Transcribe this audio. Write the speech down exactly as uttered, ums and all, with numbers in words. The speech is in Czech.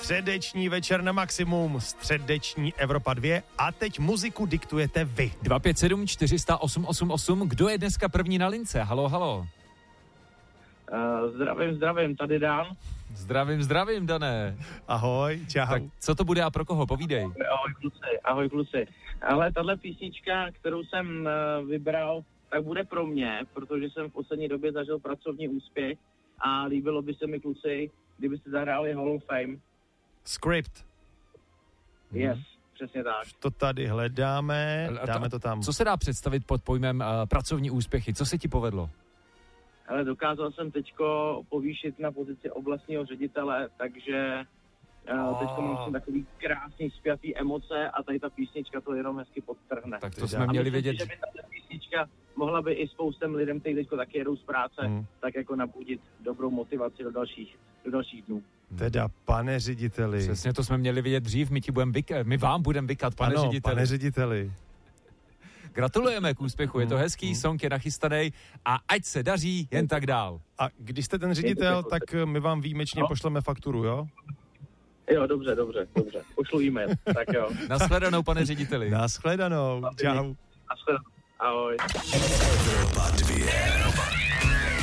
středeční večer na maximum, středeční Evropa dva a teď muziku diktujete vy. dva pět sedm čtyři nula osm osm osm, kdo je dneska první na lince? Halo, halo. Uh, zdravím, zdravím, tady Dan. Zdravím, zdravím, Dané. Ahoj, čau. Tak co to bude a pro koho? Povídej. Ahoj kluci, ahoj kluci. Ale tahle písnička, kterou jsem uh, vybral, tak bude pro mě, protože jsem v poslední době zažil pracovní úspěch a líbilo by se mi kluci, kdybyste zahráli Hall of Fame. Script. Yes, hmm. přesně tak. To tady hledáme, A dáme to tam. Co se dá představit pod pojmem uh, pracovní úspěchy? Co se ti povedlo? Ale dokázal jsem teďko povýšit na pozici oblastního ředitele, takže uh, oh. teďko mám takový krásný spjatý emoce a tady ta písnička to jenom hezky podtrhne. Tak to jsme měli vědět. Že by tato písnička mohla by i spoustem lidem, kteří teďko taky jedou z práce, hmm. tak jako nabudit dobrou motivaci do dalších, do dalších dnů. Teda, pane řediteli. Přesně to jsme měli vidět dřív, my, ti budem vyk- my vám budeme vykat, pane ano, řediteli. pane řediteli. Gratulujeme k úspěchu, je to hezký, mm. song je nachystanej a ať se daří jen tak dál. A když jste ten ředitel, tak my vám výjimečně no. pošleme fakturu, jo? Jo, dobře, dobře, dobře. Pošlu e-mail, tak jo. Nashledanou, pane řediteli. Nashledanou, čau. Nashledanou, ahoj. Evropa dva.